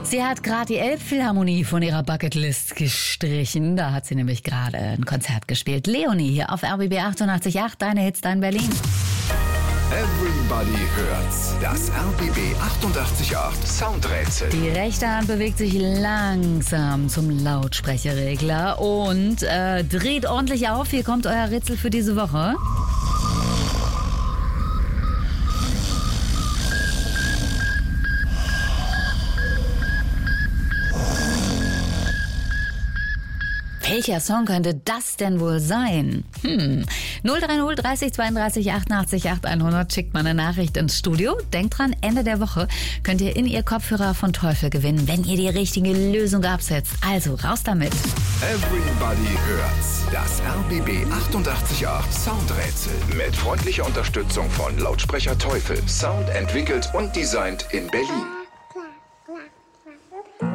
Sie hat gerade die Elbphilharmonie von ihrer Bucketlist gestrichen. Da hat sie nämlich gerade ein Konzert gespielt. Leonie hier auf RBB 88.8, deine Hits, dein Berlin. Everybody hört's. Das RBB 88.8 Soundrätsel. Die rechte Hand bewegt sich langsam zum Lautsprecherregler und dreht ordentlich auf. Hier kommt euer Rätsel für diese Woche. Welcher Song könnte das denn wohl sein? 030 30 32 88 8 100 schickt mal eine Nachricht ins Studio. Denkt dran, Ende der Woche könnt ihr in ihr Kopfhörer von Teufel gewinnen, wenn ihr die richtige Lösung absetzt. Also raus damit. Everybody hört's. Das RBB 88.8 Soundrätsel. Mit freundlicher Unterstützung von Lautsprecher Teufel. Sound entwickelt und designt in Berlin.